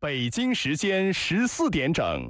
北京时间14点整。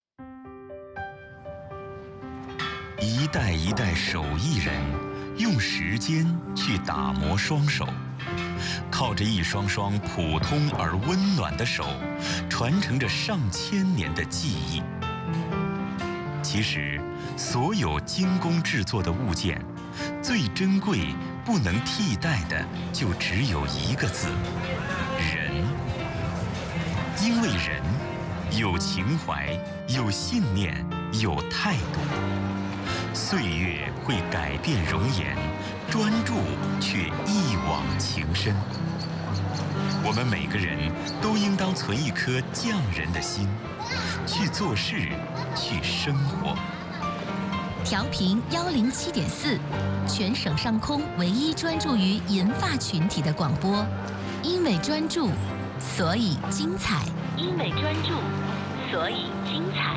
一代一代手艺人用时间去打磨双手，靠着一双双普通而温暖的手，传承着上千年的技艺。其实，所有精工制作的物件，最珍贵、不能替代的，就只有一个字：人。因为人有情怀，有信念，有态度。岁月会改变容颜，专注却一往情深。我们每个人都应当存一颗匠人的心，去做事，去生活。 调频107.4，全省上空唯一专注于银发群体的广播。因为专注，所以精彩。因为专注，所以精彩。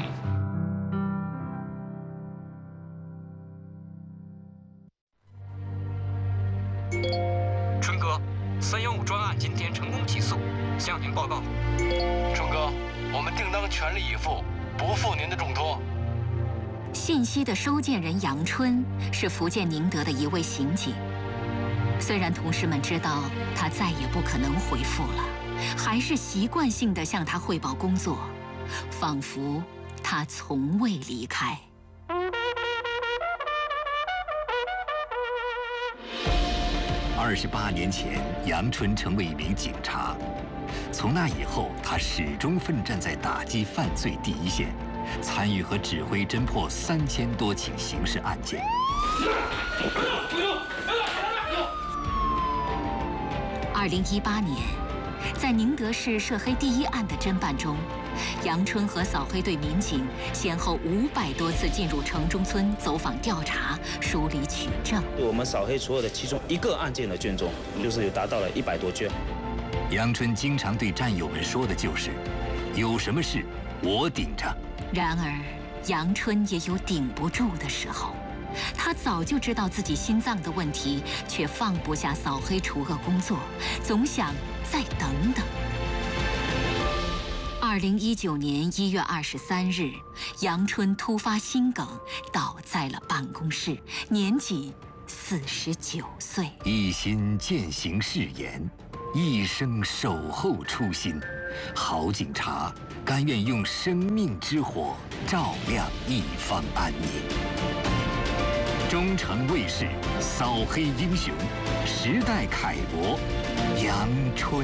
春哥，315专案今天成功起诉，向您报告。 春哥，我们定当全力以赴，不负您的重托。 信息的收件人杨春是福建宁德的一位刑警。虽然同事们知道他再也不可能回复了，还是习惯性地向他汇报工作，仿佛他从未离开。 28年前，杨春成为一名警察。从那以后，他始终奋战在打击犯罪第一线，参与和指挥侦破3000多起刑事案件。2018年，在宁德市涉黑第一案的侦办中，杨春和扫黑队民警先后500多次进入城中村走访调查、梳理取证。 我们扫黑除恶的其中一个案件的卷宗，就是有达到了100多卷。 杨春经常对战友们说的就是：“有什么事，我顶着。” 然而，杨春也有顶不住的时候。他早就知道自己心脏的问题，却放不下扫黑除恶工作，总想再等等。2019年1月23日，杨春突发心梗，倒在了办公室，年仅49岁。 一心践行誓言，一生守候初心，好警察甘愿用生命之火照亮一方安宁。中诚卫视扫黑英雄，时代楷模杨春。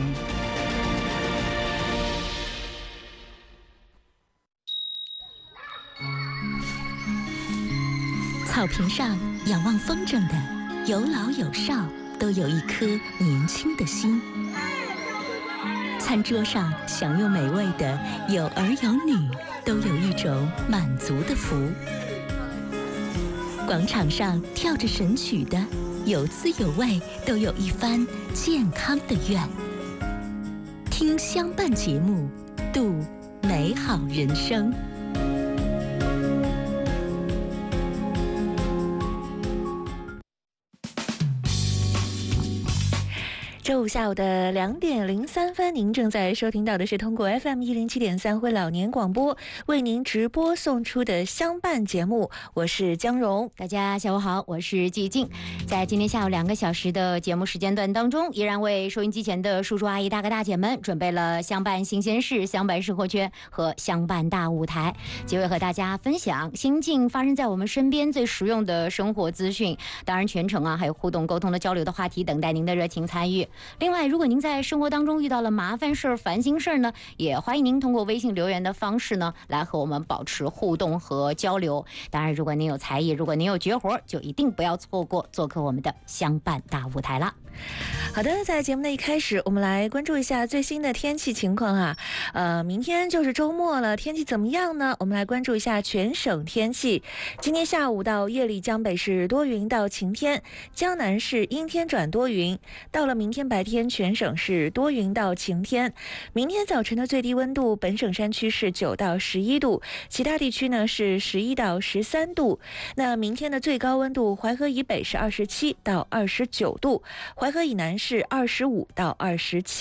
草坪上仰望风筝的有老有少，都有一颗年轻的心。餐桌上享用美味的有儿有女，都有一种满足的福。广场上跳着神曲的有滋有味，都有一番健康的愿。听相伴节目，度美好人生。周五下午的2点03分，您正在收听到的是通过 FM107.3辉老年广播为您直播送出的相伴节目，我是江蓉。 大家下午好，我是季静。在今天下午2个小时的节目时间段当中，依然为收音机前的叔叔阿姨大哥大姐们准备了相伴新鲜事、相伴生活圈和相伴大舞台，机会和大家分享新近发生在我们身边最实用的生活资讯，当然全程还有互动沟通的交流的话题，等待您的热情参与。另外，如果您在生活当中遇到了麻烦事儿、烦心事儿呢，也欢迎您通过微信留言的方式呢，来和我们保持互动和交流。当然，如果您有才艺，如果您有绝活，就一定不要错过做客我们的相伴大舞台了。 好的，在节目的一开始，我们来关注一下最新的天气情况哈。明天就是周末了，天气怎么样呢？我们来关注一下全省天气。今天下午到夜里，江北是多云到晴天，江南是阴天转多云。到了明天白天，全省是多云到晴天。明天早晨的最低温度，本省山区是9到11度，其他地区呢是11到13度。那明天的最高温度，淮河以北是27到29度。淮河以南是25到27度。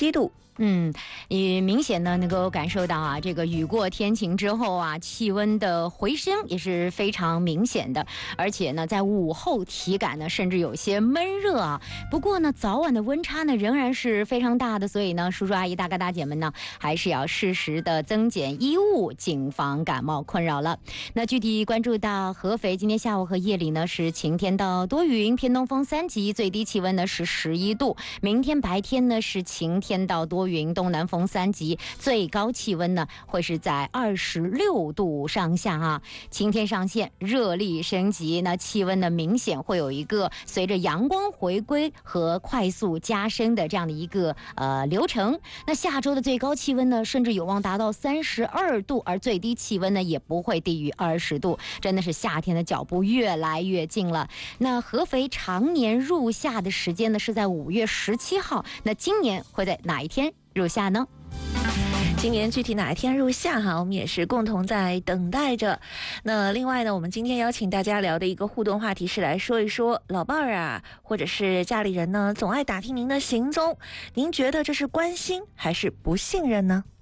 也明显呢能够感受到啊，这个雨过天晴之后啊，气温的回升也是非常明显的，而且呢，在午后体感呢，甚至有些闷热啊。不过呢，早晚的温差呢仍然是非常大的，所以呢，叔叔阿姨大哥大姐们呢，还是要适时的增减衣物，谨防感冒困扰了。那具体关注到合肥，今天下午和夜里呢是晴天到多云，偏东风3级，最低气温呢是11度。明天白天呢是晴天到多云，东南风3级，最高气温呢会是在26度上下啊。晴天上线，热力升级，那气温呢明显会有一个随着阳光回归和快速加深的这样的一个流程。那下周的最高气温呢甚至有望达到32度，而最低气温呢也不会低于20度，真的是夏天的脚步越来越近了。那合肥常年入夏的时间呢是在5月17号，那今年会在哪一天入夏呢？ 今年具体哪一天入夏哈，我们也是共同在等待着。那另外呢，我们今天邀请大家聊的一个互动话题是来说一说老伴儿啊，或者是家里人呢，总爱打听您的行踪，您觉得这是关心还是不信任呢？